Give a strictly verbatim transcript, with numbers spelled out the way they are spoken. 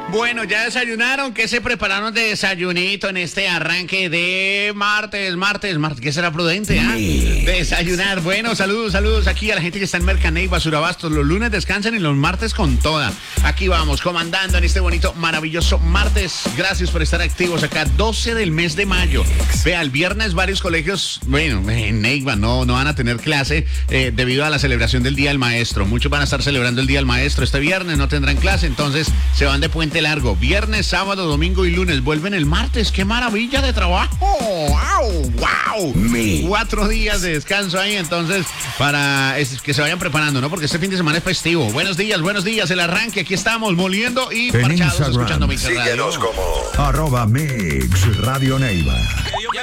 Bueno, ¿ya desayunaron? ¿Qué se prepararon de desayunito en este arranque de martes, martes, martes? ¿Qué será prudente? ¿Ah? Desayunar. Bueno, saludos, saludos aquí a la gente que está en Mercaney, Basurabastos. Los lunes descansan y los martes con toda. Aquí vamos, comandando en este bonito, maravilloso martes. Gracias por estar activos acá, doce del mes de mayo. Vea, el viernes varios colegios, bueno, en Neiva no, no van a tener clase eh, debido a la celebración del Día del Maestro. Muchos van a estar celebrando el Día del Maestro este viernes, no tendrán clase, entonces se van de puente largo. Viernes, sábado, domingo y lunes. Vuelven el martes. ¡Qué maravilla de trabajo! ¡Wow! ¡Wow! Me. Cuatro días de descanso ahí, entonces, para es, que se vayan preparando, ¿no? Porque este fin de semana es festivo. Buenos días, buenos días. El arranque, aquí estamos, moliendo y En parchados, Instagram, escuchando Mix Radio. Síguenos como Arroba Mix Radio Neiva.